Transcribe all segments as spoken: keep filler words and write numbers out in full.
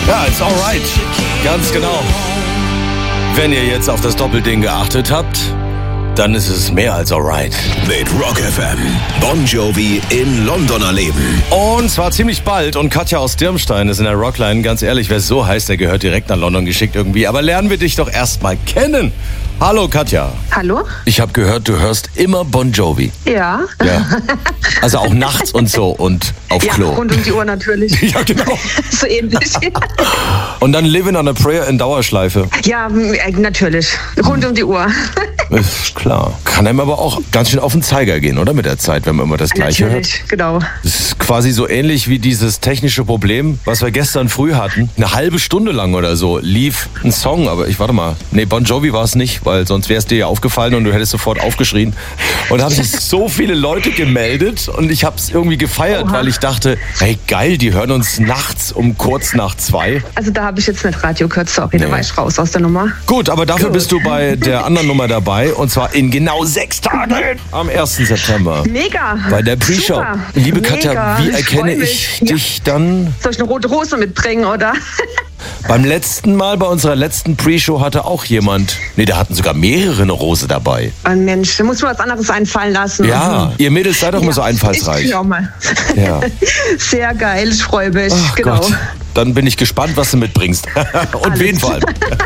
Ja, it's alright. Ganz genau. Wenn ihr jetzt auf das Doppelding geachtet habt, dann ist es mehr als alright. Mit Rock F M. Bon Jovi in London erleben. Und zwar ziemlich bald. Und Katja aus Dirmstein ist in der Rockline. Ganz ehrlich, wer es so heißt, der gehört direkt nach London geschickt irgendwie. Aber lernen wir dich doch erstmal kennen. Hallo Katja. Hallo? Ich habe gehört, du hörst immer Bon Jovi. Ja. Ja. Also auch nachts und so und auf ja, Klo. Rund um die Uhr natürlich. Ja, genau. So ähnlich. Und dann Living on a Prayer in Dauerschleife. Ja, äh, natürlich. Rund um die Uhr. Ist klar. Kann einem aber auch ganz schön auf den Zeiger gehen, oder? Mit der Zeit, wenn man immer das Gleiche natürlich, hört. genau. Das ist quasi so ähnlich wie dieses technische Problem, was wir gestern früh hatten. Eine halbe Stunde lang oder so lief ein Song, aber ich warte mal. Nee, Bon Jovi war es nicht, weil sonst wäre es dir ja aufgefallen und du hättest sofort aufgeschrien. Und da haben sich so viele Leute gemeldet und ich habe es irgendwie gefeiert, Oha. weil ich dachte, hey geil, die hören uns nachts um kurz nach zwei. Also da habe ich jetzt nicht Radio gehört, sorry, Nee. da war ich raus aus der Nummer. Gut, aber dafür Gut. bist du bei der anderen Nummer dabei und zwar in genau sechs Tagen am ersten September. Mega. Bei der Pre-Show. Super. Liebe Katja, Mega. wie Ich erkenne freu ich mich. dich dann? Soll ich eine rote Rose mitbringen, oder? Beim letzten Mal, bei unserer letzten Pre-Show hatte auch jemand, nee, da hatten sogar mehrere eine Rose dabei. Oh Mensch, da muss mir was anderes einfallen lassen. Ja, ihr Mädels seid doch immer so einfallsreich. Ich auch mal. Ja. Sehr geil, ich freue mich. Ach genau. Gott, dann bin ich gespannt, was du mitbringst. Und Alles. wen vor allem.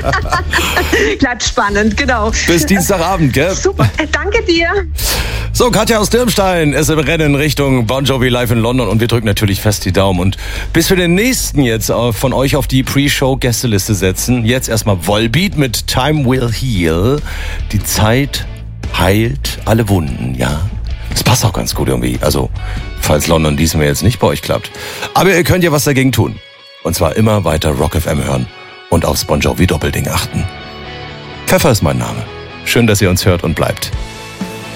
Bleibt spannend, genau. Bis Dienstagabend, gell? Super, äh, danke dir. So, Katja aus Dirmstein ist im Rennen Richtung Bon Jovi live in London und wir drücken natürlich fest die Daumen. Und bis wir den nächsten jetzt äh, von euch auf die Pre-Show-Gästeliste setzen, jetzt erstmal Volbeat mit Time Will Heal. Die Zeit heilt alle Wunden, ja. Das passt auch ganz gut irgendwie. Also, falls London diesmal jetzt nicht bei euch klappt. Aber ihr könnt ja was dagegen tun. Und zwar immer weiter Rock F M hören und aufs Bon Jovi Doppelding achten. Pfeffer ist mein Name. Schön, dass ihr uns hört und bleibt.